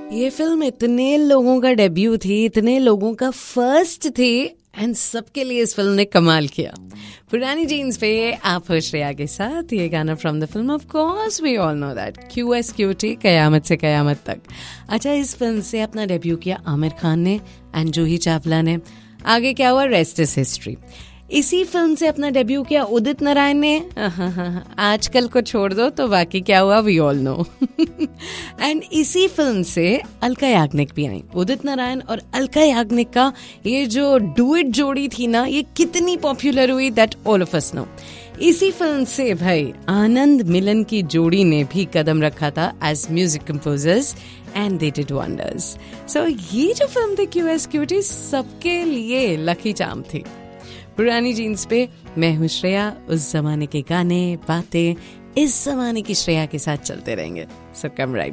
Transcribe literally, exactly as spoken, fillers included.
ये फिल्म इतने लोगों का डेब्यू थी, इतने लोगों का फर्स्ट थी, एंड सबके लिए इस फिल्म ने कमाल किया। पुरानी जीन्स पे आप हो श्रेया के साथ, ये गाना from the film of course we all know that, Q S Q T, कयामत से कयामत तक। अच्छा, इस फिल्म से अपना डेब्यू किया आमिर खान ने एंड जूही चावला ने। आगे क्या हुआ, रेस्ट इज हिस्ट्री। इसी फिल्म से अपना डेब्यू किया उदित नारायण ने। आजकल को छोड़ दो तो बाकी क्या हुआ वी ऑल नो। एंड इसी फिल्म से अलका याग्निक भी आई। उदित नारायण और अलका याग्निक का ये जो डुएट जोड़ी थी ना, ये कितनी पॉपुलर हुई that all of us know. इसी फिल्म से भाई आनंद मिलन की जोड़ी ने भी कदम रखा था as music composers and they did wonders. सो ये जो फिल्म थी क्यू एस क्यू टी, सबके लिए लकी चार्म थी। पुरानी जीन्स पे मैं हूँ श्रेया, उस जमाने के गाने बातें इस जमाने की श्रेया के साथ चलते रहेंगे। सो कम राइट